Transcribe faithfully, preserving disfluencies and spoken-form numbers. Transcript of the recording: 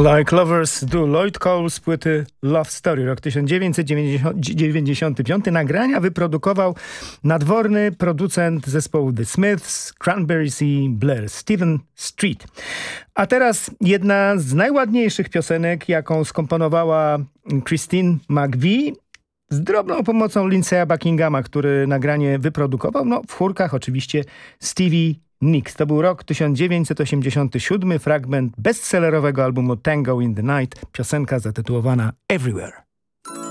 Like Lovers Do. Lloyd Cole z płyty Love Story, rok tysiąc dziewięćset dziewięćdziesiąty piąty. Nagrania wyprodukował nadworny producent zespołu The Smiths, Cranberries i Blair, Stephen Street. A teraz jedna z najładniejszych piosenek, jaką skomponowała Christine McVie, z drobną pomocą Lindsaya Buckinghama, który nagranie wyprodukował. No, w chórkach oczywiście Stevie Nicks. To był rok tysiąc dziewięćset osiemdziesiąty siódmy, fragment bestsellerowego albumu Tango in the Night, piosenka zatytułowana Everywhere.